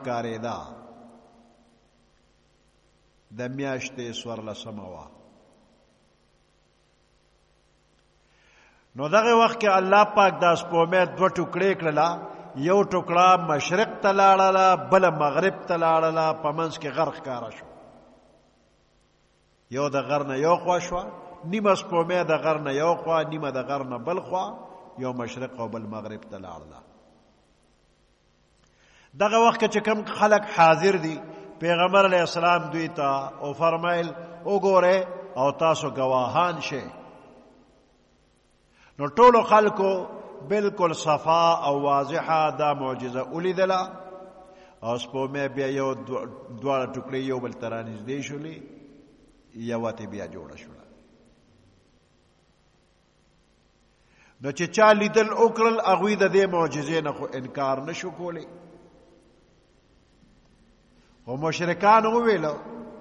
ښکارېده. د میاشتې 14مه وه. نو دغه وخت کې الله پاک دا سپومې 2 ټوکړې کړله. یو ټوکړه مشرق ته لاړله، بله مغرب ته لاړله، په منځ کې غر ښکاره شو. یو د غر نه یو خوا شوه، نیمه سپومې د غر نه یو خوا، نیمه د غر نه بل خوا، یو مشرق او بل مغرب ته لاړله. دغه وخت کې چې کوم خلک حاضر دي، پیغمبر علیه السلام دوی ته او فرمایل وګورئ او تاسو گواهان شئ. نو ټولو خلکو بالکل صفا او واضحه دا معجزه ولیدله. او سپومې بیا یو دواړه ټوکړې یو بل ته رانږدې شولې، یوه تې بیا جوړه شوله. نو چې چا لیدل وکړل، هغوی د دې معجزې نه خو انکار نشو کولی. خو مشرکان وویلو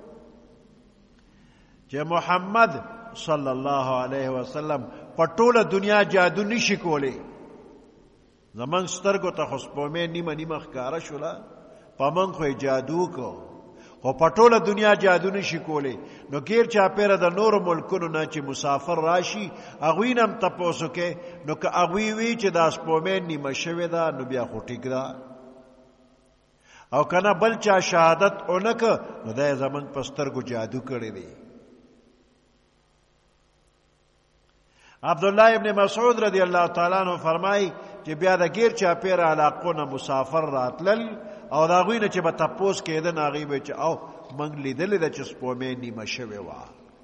چې محمد صلی الله علیه وسلم په ټوله دنیا جادو نشي کولی. زمونږ سترګو ته خو سپومې نیمه نیمه ښکاره شوله، په موږ خو یې جادو کو، خو په ټوله دنیا جادو نشي کولی. نو غیر چاپیره د نورو ملکونو نه چې مسافر راشي، هغوی نه هم تپوس وکړئ. نو که هغوی وي چې دا سپومې نیمه شوې ده، نو بیا خو ټیک ده. او که نه بل چا شهادت ونه که، نو دا یې زمونږ په سترګو جادو کړی دی. عبدالله ابن مسعود رضی الله تعالی عنہ فرمای چې بیا د غیر چاپیره علاقو نه مسافر راتلل، او د هغوی نه چې به تپوس کېده، نو هغوی به چې او موږ لیدلې ده چې سپومې نیمه شوې وه.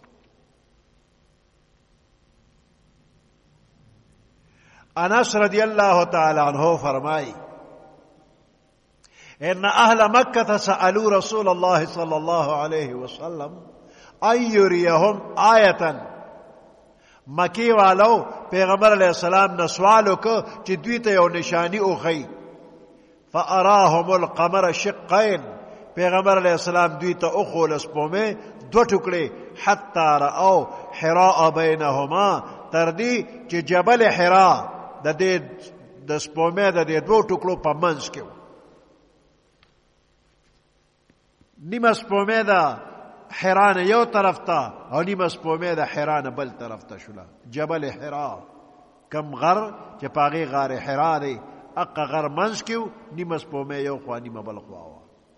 انس رضی الله تعالی عنہ فرمای ان اهل مکه سألوا رسول الله صلی الله علیه وسلم ان یریهم آیة. مکی والو پیغمبر علیہ السلام نه سوال وکړ چې دوی ته یو نشانی وښیي. فاراهم القمر شقین. پیغمبر علیہ السلام دوی ته وښوله سپومې 2 ټوکړې، حتی رأوا حراء بینهما، تر دې چې جبل حرا د دې د سپومې د دې 2 ټوکړو په منځ کې و. نیمه سپومې د حرا نه یو طرف ته، او نیمه سپومې د حرا نه بل طرف ته شوله. جبل حرا، کم غر چې په هغې غار حرا دی، اقا غر منځ کې و، نیمه سپومې یو خوا نیمه بل خوا وه.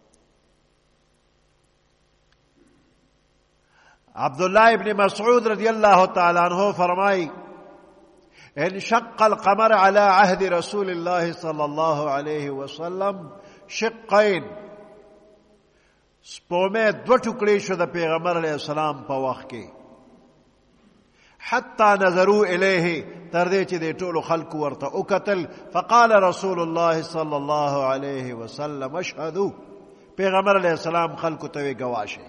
عبدالله ابن مسعود رضی الله تعالی عنہ فرمای انشق القمر على عهد رسول الله صلی الله علیه وسلم شقین. سپومې 2 ټوکړې شو د پیغمبر علیه السلام په وخت کې. حتی نظروا الیه، تر دې چې د ټولو خلکو ورته وکتل. فقال رسول الله صلی الله علیه وسلم اشهدوا. پیغمبر علیه السلام خلکو ته وی ګواه شئ.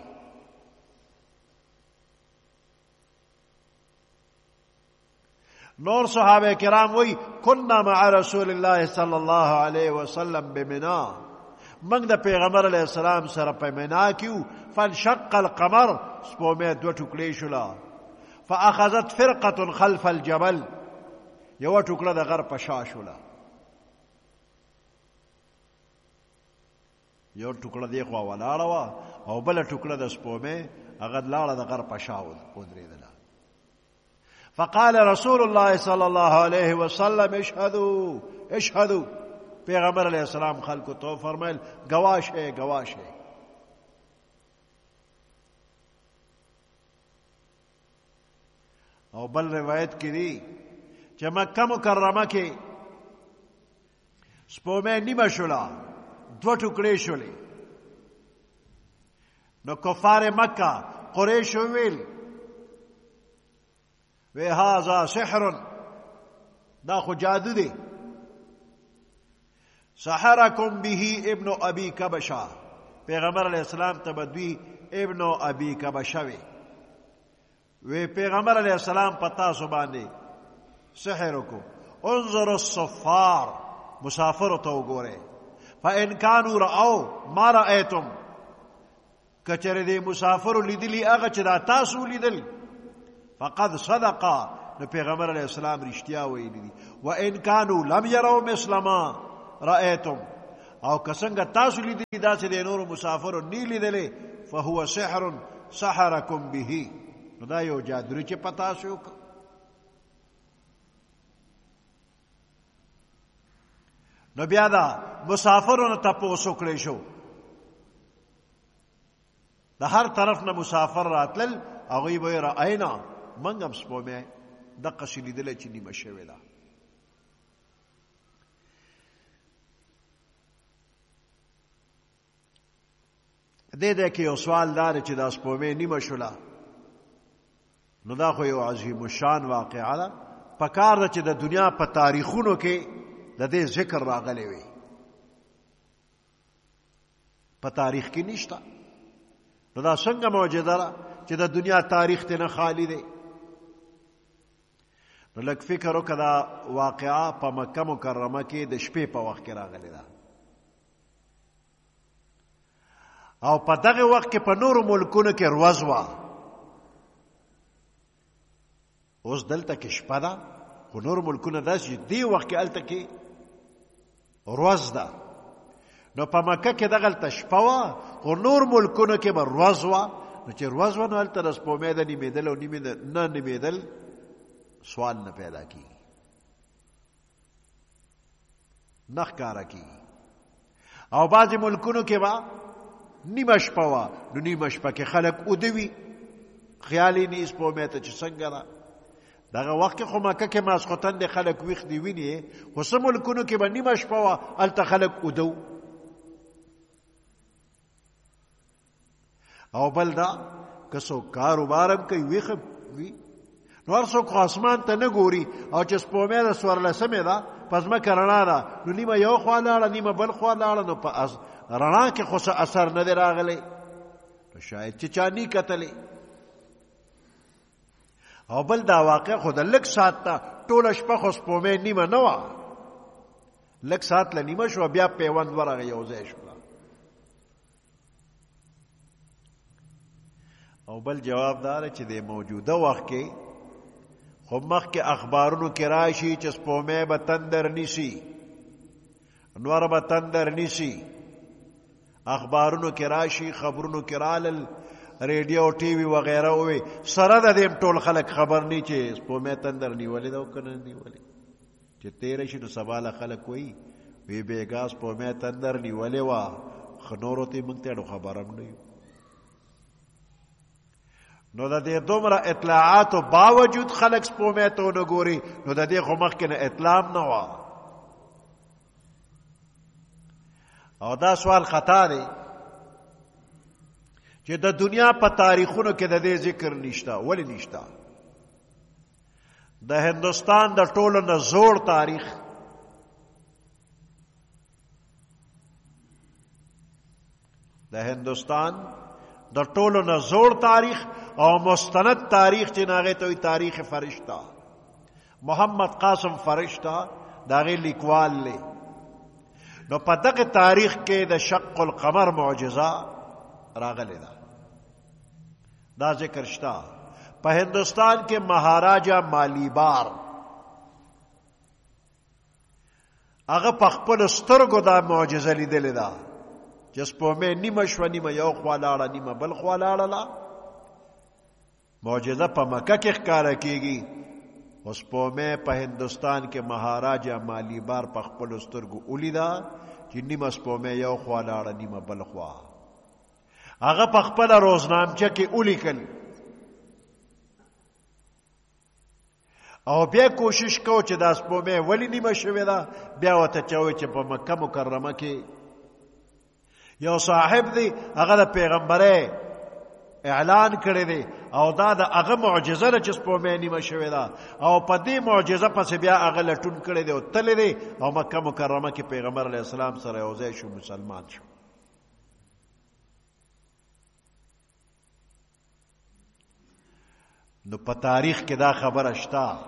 نور صحابه کرام وی كنا مع رسول الله صلی الله علیه وسلم بمنا. موږ د پیغمبر علیه السلام سره په منا کې وو. فانشق القمر، سپومې 2 ټوکړې شوله. فاخذت فرقه خلف الجبل، یو ټوکړه د غر په شا شوله. یو ټوکړه دی خوا ولاړه وه، او بله ټوکړه د سپومې هغه لاړه د غر په شا ودرېدله. فقال رسول الله صلی الله علیه وسلم اشهدوا اشهدوا. پیغمبر علیہ السلام خلکو ته فرمایل ګواه شئ ګواه شئ. او بل روایت کې دی چې مکه مکرمه کې سپومې نیمه شوله، 2 ټوکړې شولې. نو کفار مکه قریش ویل وی هذا سحر، دا خو جادو دی. سحرکم به ابن ابي کبشا. پیغمبر علیہ السلام ته بدوی ابن ابي کبشا وی پیغمبر علیہ السلام پتا سو باندې سحر کو. انظر الصفار، مسافر ته وګوره. فان كانوا رأوا ما رأيتم، کچره دې مسافر لیدلی هغه چې دا تاسو لیدل، فقد صدقا، نو پیغمبر علیہ السلام رښتیا ویلي دي. وان كانوا لم يروا مثل ما رأيتم، او که څنګه تاسو لیدلي داسې د نورو مسافرو نه لیدلې فهو سحر سحرکم به نو دا یو جادو چې په تاسو وکړ. نو بیا دا مسافرونو تپوس وکړی شو، د هر طرف نه مسافر راتلل، هغوی به یې رأینا موږ هم سپومې دقسې لیدلی چې نیمه شوې ده. دې کې یو سوال دا دی چې دا سپومې نیمه شوله نو دا خو یو عظیم الشان واقعه ده. پکار ده چې د دنیا په تاریخونو کې د دې ذکر راغلی وي، په تاریخ کې نشته. نو دا څنګه معجزه ده چې د دنیا تاریخ ته نه خالی دی؟ نو لږ فکر وکړه، دا واقعه په مکه مکرمه کې د شپې په وخت کې راغلی ده، او په دغه وخت کې په نورو ملکونو کې ورځ وه. اوس دلته کې شپه ده، خو نورو ملکونه داسې چې دې وخت کې هلته کې ورځ ده. نو په مکه کې دغلته شپه وه، خو نور ملکونو کې به ورځ وه. نو چې ورځ وه نو هلته د سپومې د نیمېدل او نه نیمېدل سوال نه پیدا کېږي، نه ښکاره کېږي. او بعضې ملکونو کې به نیمه شپه وه، نو نیمه شپه کې خلک اوده وي، خیال یې نه سپومې ته چې څنګه ده. دغه وخت کې خو مکه کې ماسخوتن د خلک ویښ دي ویني، خو څه ملکونو کې به نیمه شپه وه، هلته خلک اوده و. او بل دا که څوک کاروبار هم کوي ویښ وي، نو هر څوک خو اسمان ته نه ګوري، او چې سپومې د څوارلسمې ده په ځمکه رڼا ده، نو نیمه یو خوا لاړه نیمه بل خوا لاړه، نو په رڼا کې خو څه اثر نه دی راغلی، نو شاید چې چا نی کتلی. او بل دا واقع خو د لږ ساعت ته ټوله شپه خو سپومې نیمه نه وه، لږ ساعت له نیمه شوه، بیا پیوند ورغه یو ځای شوه. او بل جواب دار چې د موجوده وخت کې خو مخکې اخبارونو کې راشي چې سپومې به تندر نیسي، نور به تندر نیسي، اخبارونو کې راشي، خبرونو کې رالل، ریډیو ټي وي وغیره وي، سره د دې ټول خلک خبر نه چې سپومې تندر نیولې ده او که نه نیولې. چې تېره شي نو سبا له خلک وایي وی بېګا سپومې تندر نیولې وه، ښه نورو ته موږ ته خبر هم نه یو. نو د دې دومره اطلاعاتو باوجود خلک سپومې ته ونه ګوري، نو د دې خو مخکې نه اطلاع هم نه وه. او دا سوال خطا دی چې د دنیا په تاریخونو کې د دې ذکر نشته. ولې نشته؟ د هندوستان د ټولو نه زوړ تاریخ د هندوستان د ټولو نه زوړ تاریخ او مستند تاریخ چې هغې ته وایي تاریخ فرشته، محمد قاسم فرشته د هغې لیکوال دی. نو په دغه تاریخ کې د شق القمر معجزه راغلی ده، دا ذکر شته. په هندوستان کې مهاراجا مالیبار هغه په خپلو سترګو دا معجزه لیدلې ده چې سپومې نیمه شوه، نیمه یو خوا لاړه، نیمه بل خوا لاړله. معجزه په مکه کې ښکاره کېږي، او سپومې په هندوستان کې مهاراجا مالیبار په خپلو سترګو ولیده چې نیمه سپومې یو خوا لاړه، نیمه بل خوا. هغه په خپله روزنامچه کې ولیکل، او بیا کوشش کو چې دا سپومې ولې نیمه شوې ده. بیا ورته چوي چې په مکه مکرمه کې یو صاحب دی، هغه د پیغمبرۍ اعلان کړی دی، او دا د هغه معجزه ده چې سپومې نیمه شوې ده، او په دې معجزه پسې بیا هغه لټون کړی دی او تللی دی، او مکه مکرمه کې پیغمبر علیه السلام سره یو ځای شو، مسلمان شو. نو په تاریخ کې دا خبره شته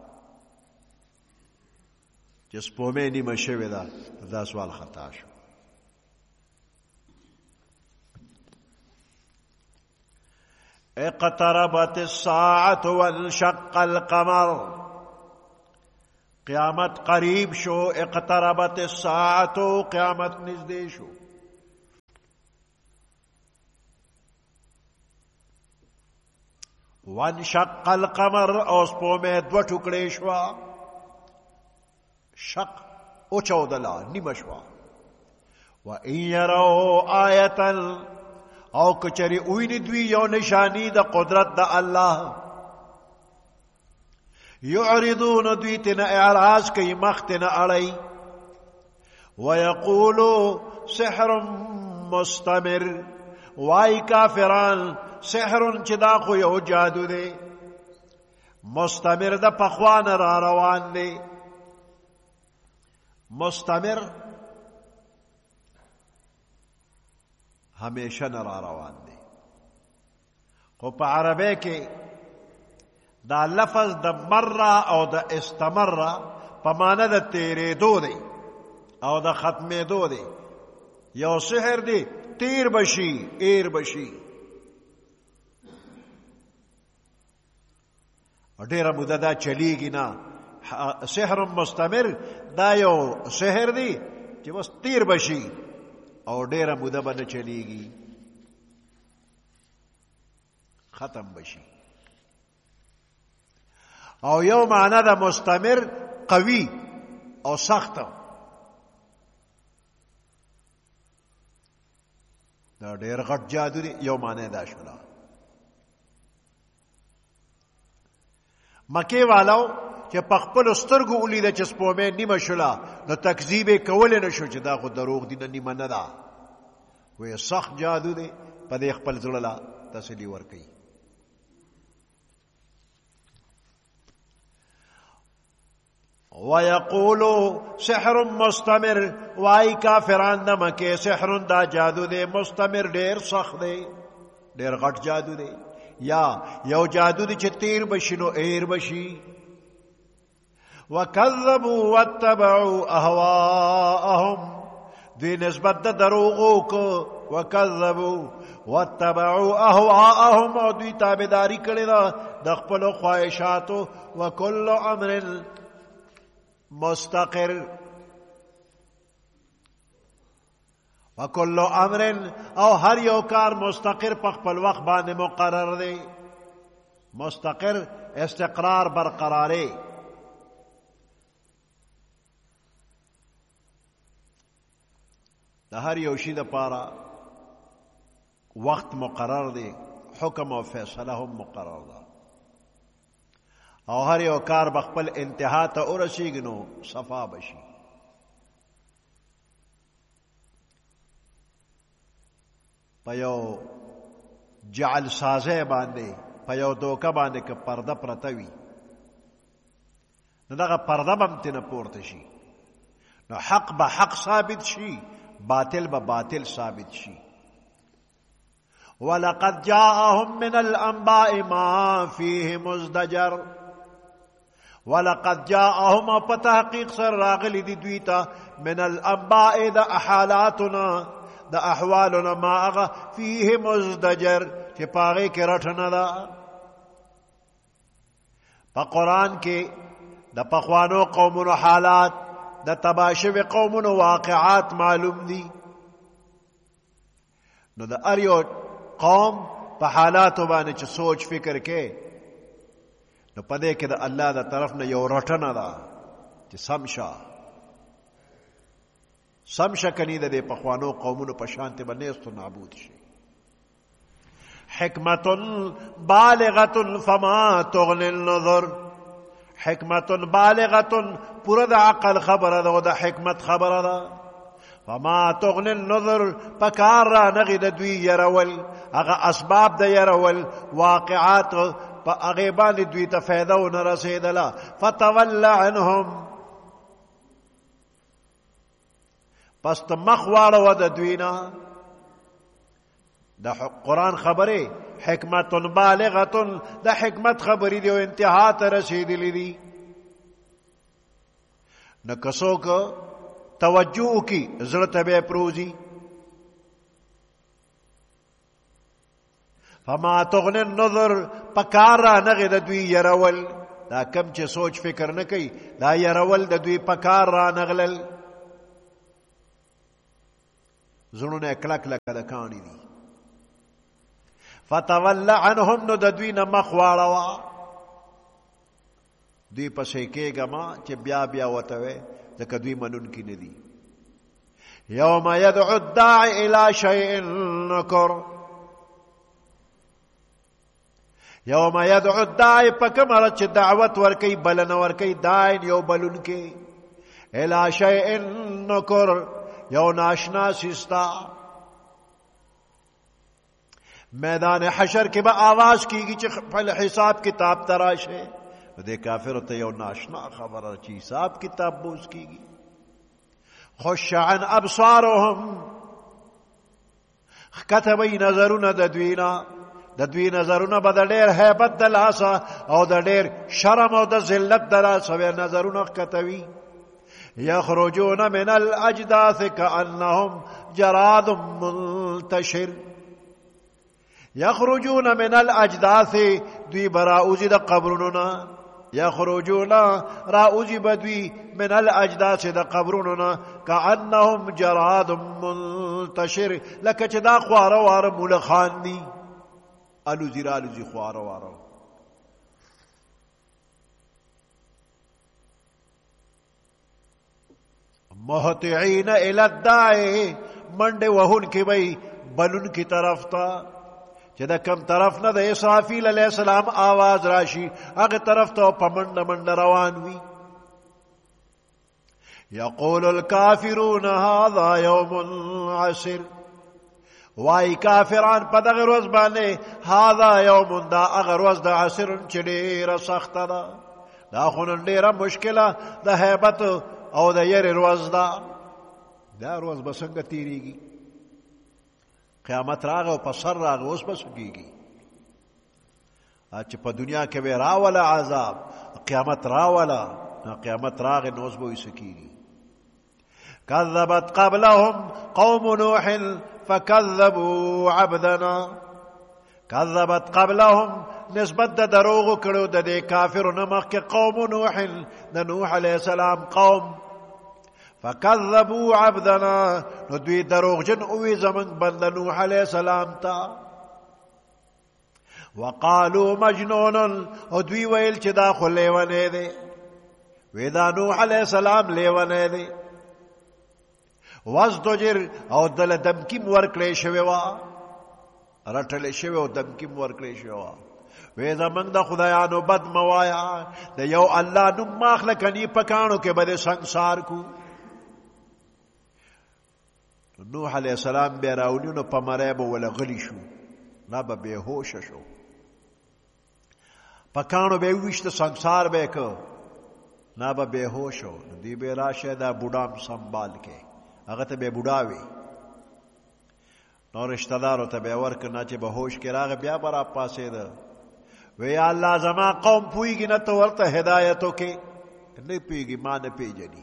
چې سپومې نیمه شوې ده. دا سوال خطا شو. اقتربت الساعة وانشق القمر قیامت قریب شو، اقتربت الساعة، قیامت نزدې شو. وانشق القمر، او سپومې دوه ټوکړې شوه. شق اوچودله، نیمه شوه. وان يروا آیة، او کچری اوینی دوی یو نشانی د قدرت د الله، یعرضون، دوی تینا اعراض کئی، مخ تینا اڑی. ویقولو سحر مستمر، وائی کافران سحر چی دا خو یو جادو دے، مستمر دا پخوان را روان دے. مستمر ہمیشہ را روان دے. خو پا عربے کے دا لفظ دا مرہ او دا استمرہ پا معنی دا تیرے دو دے او دا ختمے دو دے. یو سحر دے تیر بشی ایر بشی، ډیره موده دا چلیږي نه. سحر مستمر دا یو سحر دی چې بس تیر بشي او ډیره موده به نه چلیږي، ختم بشي. او یو معنی دا مستمر قوي او سخت، دا ډیر غټ جادو دی. یو معنی دا شولا. مکه والو چې په خپل سترګو ولیده چې سپومې نیمه شوله، نو تکذیب یې کولی نه شو چې دا خو دروغ دي، نه نیمه نه ده. وایي سخت جادو دی، په دې خپل زړه له تسلي ورکوي. ویقولو سحر مستمر، وائی کافران د مکې سحر دا جادو دی مستمر، ډیر سخت دی، ډیر غټ جادو دی. یا یو جادو دی چې تیر بشي نو ایر بشي. وکذبوا واتبعوا اهواءهم، دوی نسبت د دروغو کو. وکذبوا واتبعوا اهواءهم، او دوی تابعداري کړې ده د خپلو خواهشاتو. وکل امر مستقر، وکل امر، او هر یو کار مستقر په خپل وخت باندې مقرر دی. مستقر استقرار برقراری. د هر یو شي دپاره وخت مقرر دی، حکم او فیصله هم مقرر ده، او هر یو کار بخپل انتها ته ورسیږي نو صفا بشي. په یو جعل سازه باندې، په یو دوکه باندې که پرده پرته وي، نو دغه پرده به هم ترنه پورته شي، نو حق به حق ثابت شي، باطل به باطل ثابت شي. ولقد جاءهم من الانباء ما فيه مزدجر، ولقد جاءهم په تحقیق سره راغلی دي دوی ته من الانباء د احالاتنا، د احوالنا ما هغه فيه مزدجر چې په هغې کې رټنه ده. په قرآن کې د پخوانو قومونو حالات، د تباه شوي قومونو واقعات معلوم دي. نو د هر یو قوم په حالاتو باندې چې سوچ فکر کې، نو په دې کې د الله د طرف نه یو رټنه ده چې سم شه کني د دې پخوانو قومونو په شانتې به نیست و نابود شي. حکمت بالغة فما تغني النظر، حکمت بالغة پوره د عقل خبره ده او د حکمت خبره ده. فما تغني النظر پکار را نغی د دوی يرول، هغه اسباب د يرول واقعات په هغې باندې دوی ته فایده ونه رسېدله. فتول عنهم، پس ته مخ واړوه د دوی نه. د قرآن خبرې حکمت بالغة، د حکمت خبرې دی او انتها ته رسېدلې دي. نو که څوک توجه وکړي زړه ته به یې پروځي. فما تغني النظر پکار را نغې د دوی يرول، دا کم چې سوچ فکر نه کوي دا يرول د دوی په کار را نغلل زړونه کلک لکه د کاڼي دي فتول عنهم نو د دوی نه مخ واړوه دوی پسې کېږما چې بیا بیا ورته وی ځکه دوی منونکي نه دي یوم یدعو الداعی الی شیء نکر یوم یدعو الداعی په کومه ورځ چې دعوت ورکوي بلنه ورکوي داعی یو بلونکی الی شیء نکر یو ناشنا سیستا میدان حشر کې به آواز کیږي چې خپل حساب کتاب تراشه دې کافر ته یو ناشنا خبره چې حساب کتاب بوز کیږي خش عن ابصارهم کتبی نظرونه د دوی نظرونه به د ډېر هیبت د لاسه او د ډېر شرم او د ذلت د لاسه نظرونه کتوي یخرجون من الاجداث كأنهم جراد منتشر یخرجون من الاجداث دوی براوزی د قبرونو یخرجون راوزی بدوی من الاجداث د قبرونو كأنهم جراد منتشر لکه چې دا خواره واره مولخان دي الوزی خواره واره مهطعین الی الداعی منډه وهون کې وي بلون کی طرف ته چې دا کم طرف نه د اسرافیل علیہ السلام آواز راشي هغه طرف ته په منډه روان وي یقول الکافرون هذا یوم عسر وای کافران په دغه ورځ باندې هذا یوم دا هغه ورځ د عسر چې ډیره سخته ده دا خو نن ډیره مشکله د هیبت او د یری ورځ ده دا ورځ به څنګه تیریږي قیامت راغه او په سر راغه اوس به سګيږي چې په دنیا کې به راوله عذاب قیامت راوله قیامت راغه نو اوس به سګيږي كذبت قبلهم قوم نوح فكذبوا عبدنا كذبت قبلهم نسبت د دروغ کړو د دې کافرونو مخکې قوم نوح د نوح علیہ السلام قوم فكذبوا عبدنا نو دوی دروغجن اوی زمن بند نوح علیہ السلام تا وقالوا مجنون او دوی ویل چې دا خو لیونه دی وی دا نوح علیہ السلام لیونه دی وازدجر او دل دمکیم ورکړې شوی وا رټلې شوی او دمکیم ورکړې شوی وا وی زمنګ د خدایانو بد موایا د یو الله نوم ماخله کني پکانو کې بده ਸੰسار کو نوح علیہ السلام بیا راولینو په مریب ولا غلی شو لا به بهوش شو پکانو به وشت ਸੰسار به کو نا به بهوش شو دی به راشه دا بوډام سنبال کې هغه ته به بوډاوي نو رشتہ دارو ته به ورک نه چې به هوش کې راغ بیا برا پاسې ده وی الله زما قوم پویږي نه ته ورته هدایتو کې نه پیږي ما نه پیژني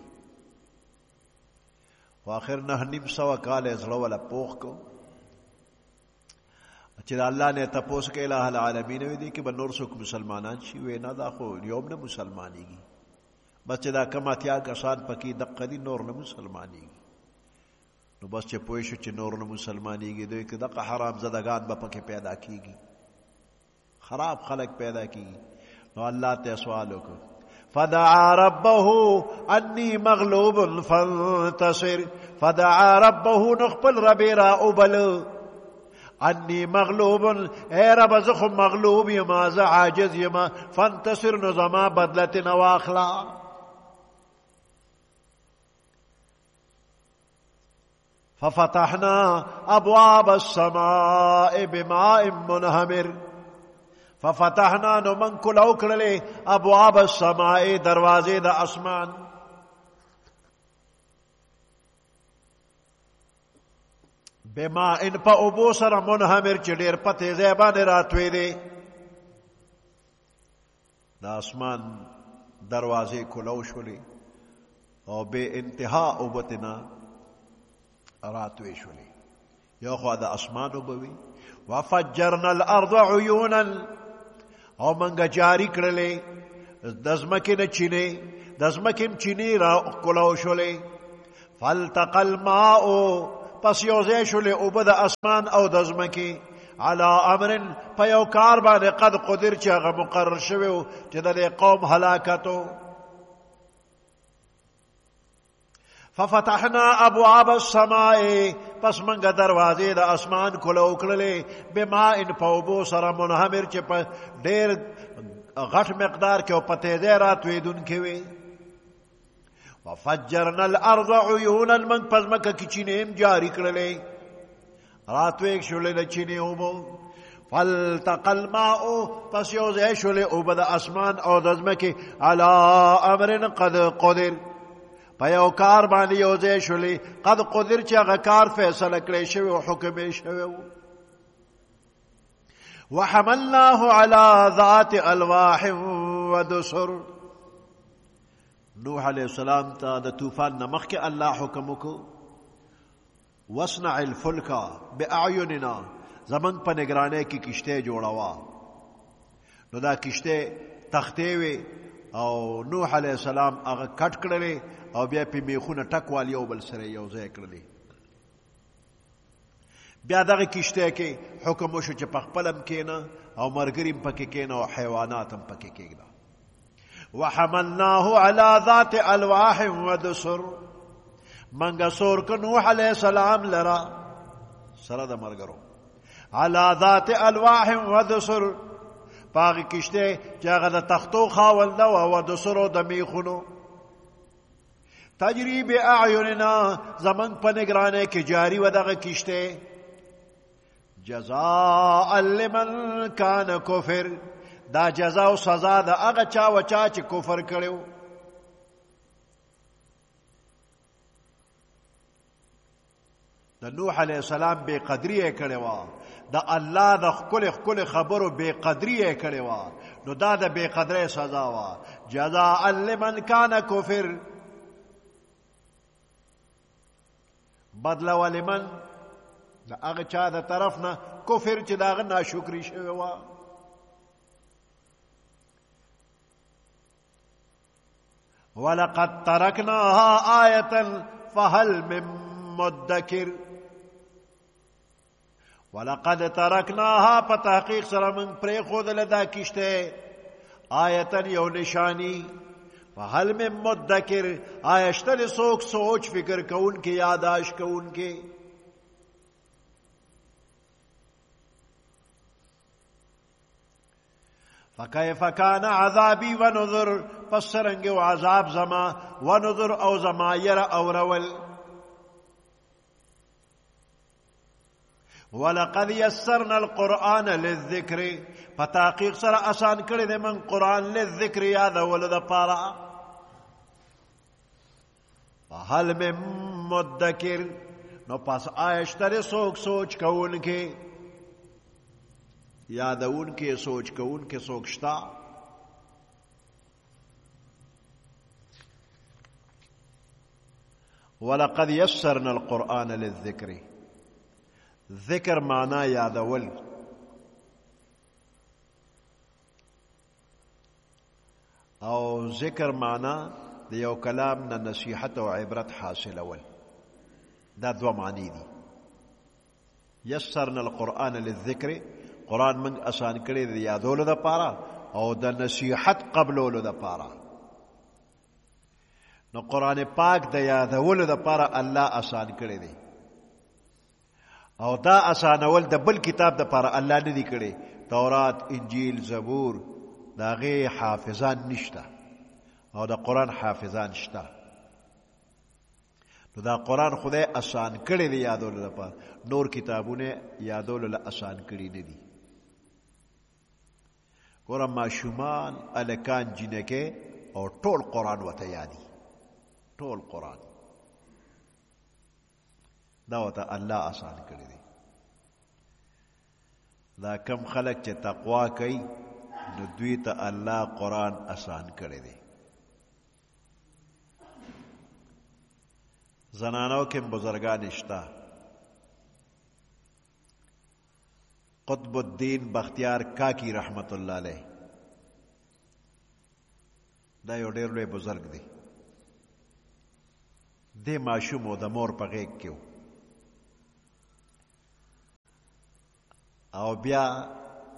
واخر 900 کال زړه ولا پوخ کو چې الله نه تاسو کې الہ العالمین وی دي کې به نور څوک مسلمانان شي وی نه دا خو یوم نه مسلمانېږي بس چې دا کماتیا کسان پکې د قدی نور نه مسلمانېږي نو بس چې پوه شو چې نور نه مسلمانېږي دوی کې دغه حرام زدگان به پکې پیدا کیږي خراب خلق پیدا کیږي نو الله ته سوال وکړ فدعا ربه انی مغلوب فانتصر فدعا ربه نخبل ربی را اوبل انی مغلوب اے رب زخم مغلوب یما ز عاجز یما فانتصر نظما بدلت نواخلا ففتحنا ابواب السماء بماء منهمر ففتحنا نو من کلو کړلې ابواب السماء دروازې د اسمان بماء ان په ابو سره منهمر چې ډېر پته زیبانه راتوي دي د اسمان دروازې کلو شولې او به انتها اوبتنا راتوي شولې یو خو د اسمان وبوي وفجرنا الارض عيونا او منګه جاری کړلې د ځمکې نه چینې د ځمکې چینې را کولاو شولې فالتقى الماء پس یو ځای شولې اوبه د اسمان او د ځمکې على امر په یو کار باندې قد قدر چې هغه مقرر شوی و چې د قوم هلاکتو ففتحنا ابواب السماء پس منګه دروازې د اسمان کولو کړلې بماء فوبو سره منهمر چې په ډېر غټ مقدار کې او په تیزه راتویدونکې وي وفجرنا الارض عيونا من پس مکه کې چینې جاری کړلې راتویک شولې د چینې اوبو فالتقى الماء پس یو ځای شولې اوبه د اسمان او د ځمکې على امر قد قدر په یو کار باندې یو ځای شولې قد قدر چې هغه کار فیصله کړی شوی او حکم یې شوی وحملناه على ذات الواح ودسر نوح علیہ السلام ته د طوفان نه مخکې الله حکم وکړو واصنع الفلک باعیننا زمنګ په نگرانۍ کې کشته جوړوا نو دا کشته تختې وي او نوح علیہ السلام هغه کټ کړلې او بیا په میخونه ټکوال یو بل سره یو ځای کړلې بیا دغه کشته کې حکم وشو چې په خپلم کېنه او مرګریم پکې کېنه او حیوانات هم پکې کېږي وحملناه على ذات الواح ودسر منګه سور ک نوح علیہ السلام لرا سره د مرګرو على ذات الواح ودسر پاغي کشته چې هغه د تختو خاوند او ودسرو د میخونو تجری باعیننا زمن په نگرانه کې جاری و دغه کشته جزاء لمن كان کفر دا جزا او سزا د هغه چا وچا چې کفر کړو د نوح علیہ السلام بے قدری کړو د الله د خپل خبرو بے قدری کړو نو دا د بے قدری سزا وا جزاء لمن كان کفر بدلا ولمن دا هغه چا د طرف نه کفر چې داغه ناشکری شوی وا ولقد تركناها آية فهل من مدكر ولقد تركناها پتحقیق سره من پرې خود لدا کشته آیة یو نشانی فهل من مدکر آیشتر سوک سوچ فکر کون کے یاداش کون کے فکیف کان عذابی ونذر پس سرنگ و عذاب زما ونذر او زما یر او رول ولقد يسرنا القرآن للذکر فتحقیق سر آسان کړی دی من قرآن للذکر یاد ولد پارا هل من مدکر نو پس آیشتر سوک سوچ کون کے یادون کے سوچ کون کے سوچتا ولقد يسرنا القرآن للذکر ذکر معنی یادول او ذکر معنی د یو کلام نه نصیحت او عبرت حاصلول دا دو معنی دي یسرنا القرآن للذکر قرآن من آسان کړی د یادولو د پاره او د نصیحت قبلولو د پاره نو قرآن پاک د یادولو د پاره الله آسان کړی دی او دا آسانول د بل کتاب د پاره الله نه دی کړی تورات انجیل زبور دا غي حافظان نشته او دا قرآن حافظان شته نو دا قرآن خدای آسان کړی دی یادولو لپاره نور کتابونه یادولو له آسان کړی نه دي ګوره ماشومان الکان جنکه او ټول قرآن وته یادي ټول قرآن دا وته الله آسان کړی دی دا کم خلک چې تقوا کوي نو دوی ته الله قرآن آسان کړی دی زنانو کې بزرگان شته قطب الدین بختیار کاکی رحمت الله علیه دا یو ډېر لوی بزرګ دی دې ماشوم د مور په غېږ کې او بیا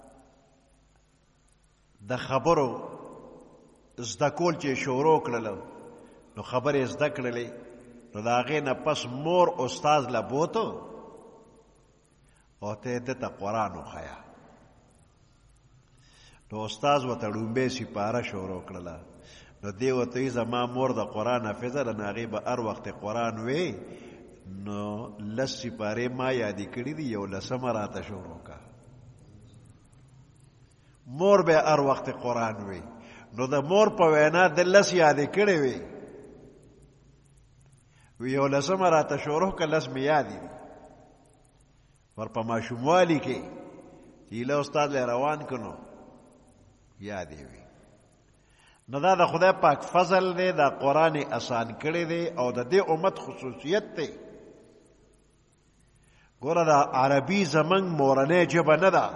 د خبرو زده کول چې شروع کړل نو خبرې زده کړلې نو د هغې نه پس مور استاذ له بوتو او ته ده ته قرآن وښیه نو استاذ ورته ړومبۍ سپاره شروع کړله نو دې ورته وي زما مور د قرآن حافظه ده نو هغې به هر وخت قرآن وی نو 10 سپارې ما یادې کړي دي 11 راته شروع که مور به هر وخت قرآن وی نو د مور په وینا د 10 یادې کړې وي وی 11 راته شروع که 10 مې یادې دي ور په ماشوموالي کې چې ایله استاد له روان کنو یادې وي نو دا د خدای پاک فضل دی دا قرآن آسان کړی دی او د دې امت خصوصیت دی ګوره دا عربي زمونږ مورنۍ ژبه نه ده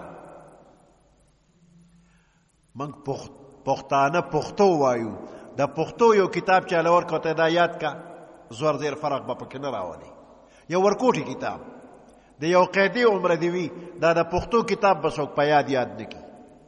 موږ پښتانه پښتو وایو د پښتو یو کتاب چاله ورکړو ته دا یاد کا زور زیر فرق به پکې نه راولي یو ورکوټي کتاب د یو قیدي عمره دی وي دا د پښتو کتاب به څوک په یاد نه کي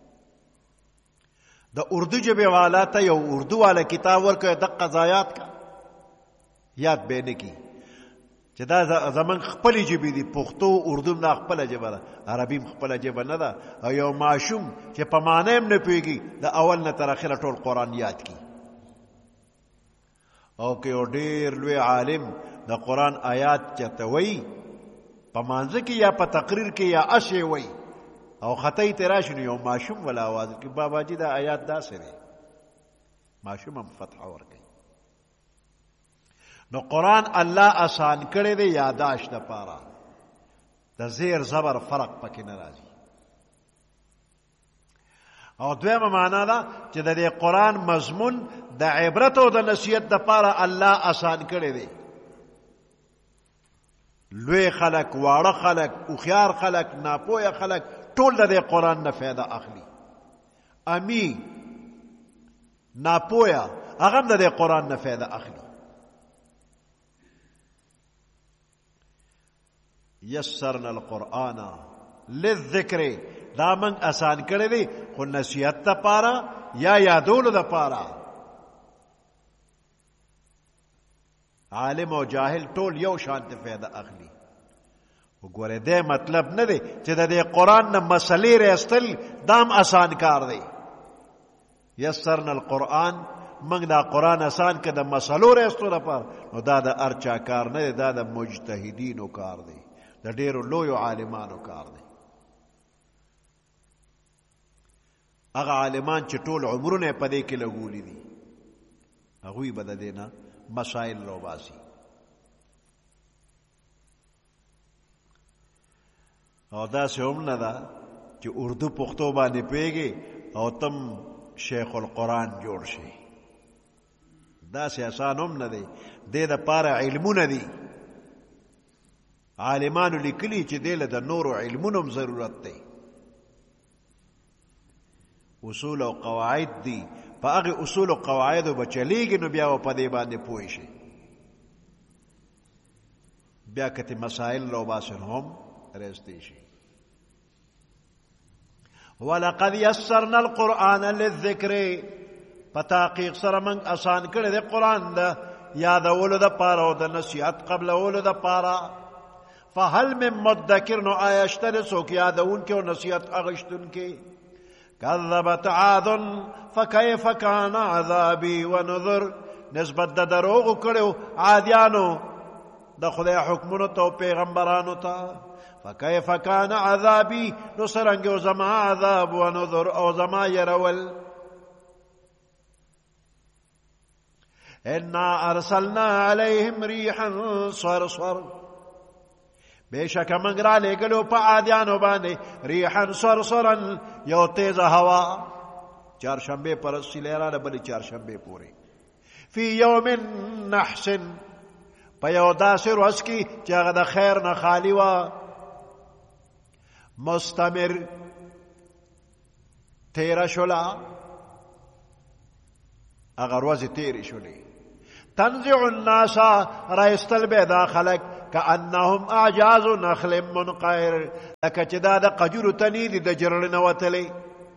د اردو ژبې والا ته یو اردو والا کتاب ورکړی دقه ځایات کا یاد به نه کي چې دا زمونږ خپلې ژبې دي پښتو اردو هم دا خپله ژبه ده عربي هم خپله ژبه نه ده او یو ماشوم چې په معنی هم نه پوهېږي د اول نه تر اخره ټول قرآن یاد کي او که یو ډېر لوی عالم د قرآن آیات چېرته وایي په مانځه کې یا په تقریر کې یا اسې وایي او خطی ته راشي نو یو ماشوم ولا آواز کې بابا جي دا آیات داسې دی ماشوم هم فتحه ورکوي نو قرآن الله آسان کړی دی یاداشت دپاره د زیر زبر فرق پکې نه راځي او دویمه معنا ده چې د دې قرآن مضمون د عبرت او د نصیحت دپاره الله آسان کړی دی لوی خلک واړه خلک هوښیار خلک ناپوهه خلک ټول د دې قرآن نه فایده اخلي امی ناپوهه هغه هم د دې قرآن نه فایده اخلي یسرنا القرآن للذکر دا من آسان کړی دی خو نصیحت دپاره یا یادولو دپاره عالم او جاهل ټول یو شان ته فایده اخلي وګوره دې مطلب نه دی چې د دې قرآن نه مسلې راستل دام آسان کار دی یسرنا القرآن موږ دا قرآن آسان که د مسلو راستو لپاره نو دا د هر چا کار نه دی دا د مجتهدینو کار دی د ډېرو لویو عالمانو کار دی هغه عالمان چې ټول عمرونه په دې کې لګولي دي هغوی به د دې نه مسائل راوباسي او داسې هم نه ده چې اردو پښتو باندې پوهېږي او تم شیخ القرآن جوړ شي داسې آسان هم نه دی دې دپاره علمونه دي عالمانو لیکلي چې دې له د نورو علمونو هم ضرورت دی اصول او قواعد دي په هغې اصول او قواعدو به چلیږي نو بیا به په دې باندې پوه شي بیا که ته مسایل راوباسي نو هم رستی شي ولقد یسرنا القرآن للذکر په تحقیق سره موږ آسان کړی دی قرآن د یادولو دپاره او د نصیحت قبلولو دپاره فهل من مدکر نو آیا شته دی څوک یادونکی او نصیحت اخیستونکی کذبت عاد فکیف کان عذابی ونذر نسبت د دروغو کړو عادیانو د خدای حکمونو ته او پیغمبرانو ته فکیف کان عذابی نو څرنګه و زما عذاب ونذر او زما يرول انا ارسلنا علیهم ریحا صرصر بشک من را لګلو په عادیانو باندې ریحا صرصرا یو تیزه هوا چهارشنبه پر سلیراله بلې چهارشنبه پورې فی یوم نحس په یو داسې ورځ کې چې هغه د خیر نه خالی وه مستمر تیره شوله هغه ورځې تیرې شولې. تنزع الناس رایستل به دا خلک كأنهم اعجاز نخل منقعر، لکه چې دا د قجرو تنې دي د جرړې نه وتلې.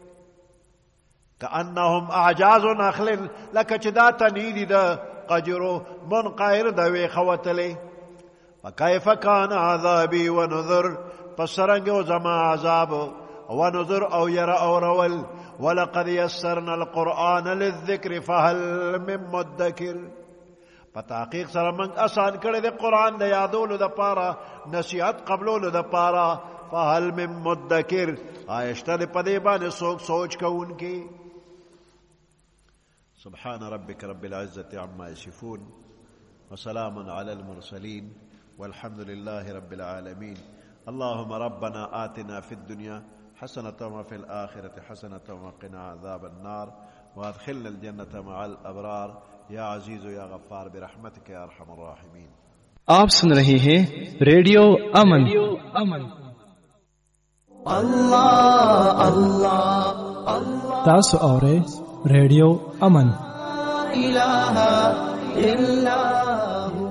كأنهم اعجاز نخل، لکه چې دا تنې دي د قجرو منقعر د ویخه وتلې. فكيف كان عذابي ونذر، پسرنګ او زما عذاب ونذر او ير او رول. ولقد يسرنا القرآن للذكر فهل من مدكر، په تحقیق سره موږ آسان کړی د قرآن د یادولو د پاره، نصیحت قبلولو د پاره. فهل من مدکر، آیشته د پدې باندې څوک سوچ کوونکی. سبحان ربك رب العزة عما يصفون وسلام على المرسلين والحمد لله رب العالمين. اللهم ربنا آتنا في الدنيا حسنة وفي الآخرة حسنة وقنا عذاب النار وادخلنا الجنة مع الأبرار या अजीज या गफ्फार बिरहमतिक या अरहमर राहिमीन. आप सुन रहे हैं रेडियो अमन. अल्लाह अल्लाह अल्लाह तासु औरे रेडियो अमन. इलाहा इल्लल्लाहु